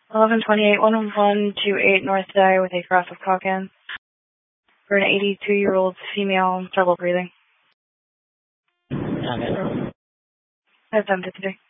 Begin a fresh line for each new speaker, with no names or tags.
1128, 1128 North Day with a cross of Caucans for an 82-year-old female, trouble breathing.
Okay.
That's empty today.